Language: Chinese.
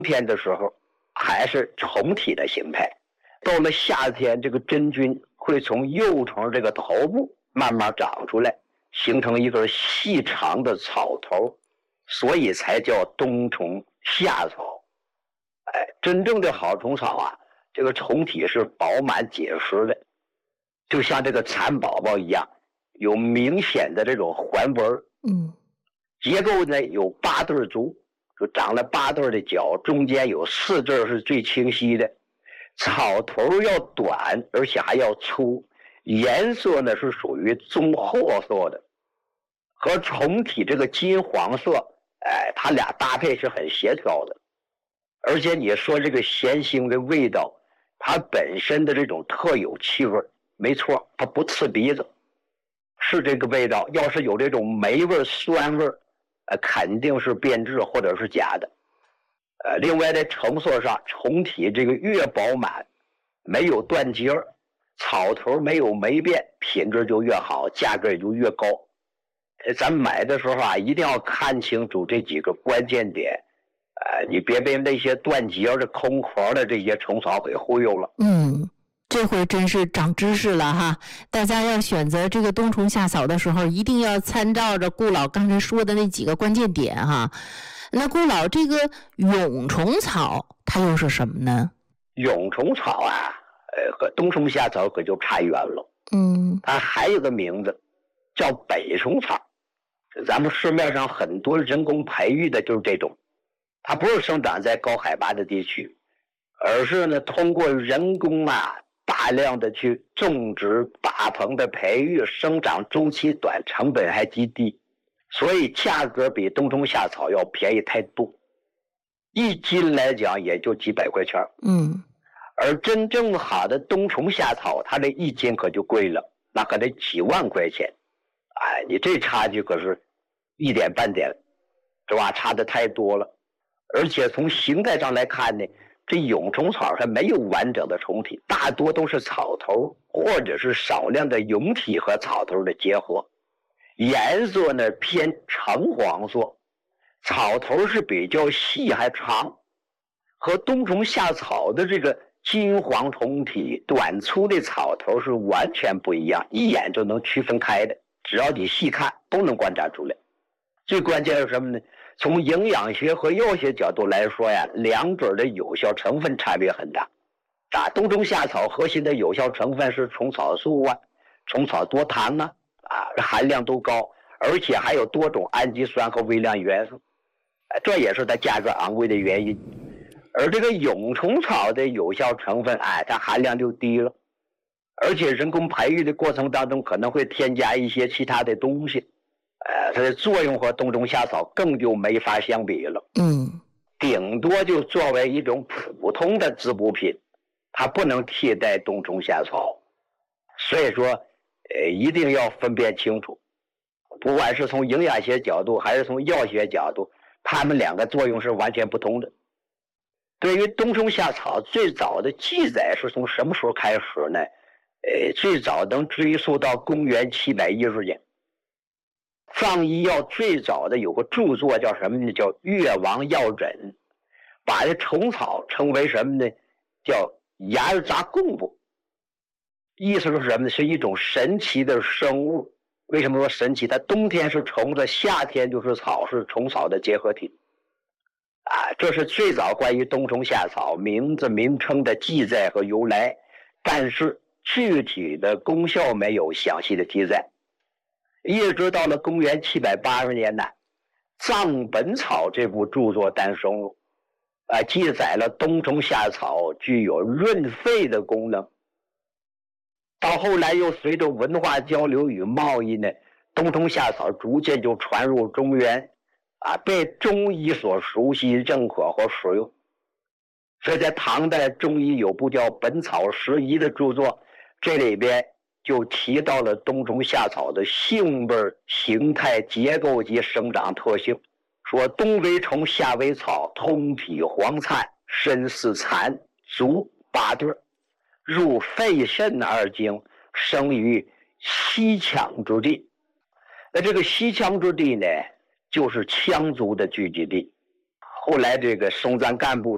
天的时候还是虫体的形态，到了夏天，这个真菌会从幼虫这个头部慢慢长出来，形成一根细长的草头，所以才叫冬虫夏草。真正的好虫草啊，这个虫体是饱满结实的，就像这个蚕宝宝一样，有明显的这种环纹。结构呢有8对足，就长了8对的角，中间有4对是最清晰的。草头要短，而且还要粗，颜色呢是属于棕褐色的，和虫体这个金黄色，它俩搭配是很协调的。而且你说这个咸腥的味道，它本身的这种特有气味，没错，它不刺鼻子，是这个味道。要是有这种霉味、酸味，肯定是变质或者是假的。另外在成色上，虫体这个越饱满，没有断节，草头没有霉变，品质就越好，价格也就越高。咱买的时候啊，一定要看清楚这几个关键点，你别被那些断节的、空壳的这些虫草给忽悠了。 这回真是长知识了哈！大家要选择这个冬虫夏草的时候，一定要参照着顾老刚才说的那几个关键点哈。那顾老，这个蛹虫草它又是什么呢？ 蛹虫草啊，和冬虫夏草可就差远了。它还有个名字叫北虫草，咱们市面上很多人工培育的就是这种，它不是生长在高海拔的地区，而是呢通过人工大量的去种植、大棚的培育，生长周期短，成本还极低，所以价格比冬虫夏草要便宜太多，一斤来讲也就几百块钱。而真正好的冬虫夏草，它这一斤可就贵了，那可得几万块钱。你这差距可是一点半点，是吧？差的太多了。而且从形态上来看呢，这蛹虫草上没有完整的虫体，大多都是草头或者是少量的蛹体和草头的结合，颜色呢偏橙黄色，草头是比较细还长，和冬虫夏草的这个金黄虫体、短粗的草头是完全不一样，一眼就能区分开的，只要你细看都能观察出来。最关键是什么呢？从营养学和药学角度来说呀，两者的有效成分差别很大。冬虫夏草核心的有效成分是虫草素虫草多糖含量都高，而且还有多种氨基酸和微量元素，这也是它价格昂贵的原因。而这个蛹虫草的有效成分它含量就低了，而且人工培育的过程当中可能会添加一些其他的东西，它的作用和冬虫夏草更就没法相比了。顶多就作为一种普通的滋补品，它不能替代冬虫夏草。所以说一定要分辨清楚，不管是从营养学角度还是从药学角度，它们两个作用是完全不同的。对于冬虫夏草最早的记载是从什么时候开始呢？最早能追溯到公元710年。藏医药最早的有个著作叫什么呢？叫《越王药诊》，把这虫草称为什么呢？叫牙杂贡布。意思是什么呢？是一种神奇的生物。为什么说神奇？它冬天是虫子，夏天就是草，是虫草的结合体。这是最早关于冬虫夏草名字名称的记载和由来，但是具体的功效没有详细的记载。一直到了公元780年呢，《藏本草》这部著作诞生了，记载了冬虫夏草具有润肺的功能。到后来又随着文化交流与贸易呢，冬虫夏草逐渐就传入中原，被中医所熟悉、认可和使用。所以在唐代中医有部叫《本草拾遗》的著作，这里边就提到了冬虫夏草的性味、形态、结构及生长特性，说冬为虫，夏为草，通体黄灿，身似蚕，足8对，入肺肾2经，生于西羌之地。那这个西羌之地呢，就是羌族的聚集地。后来这个松赞干布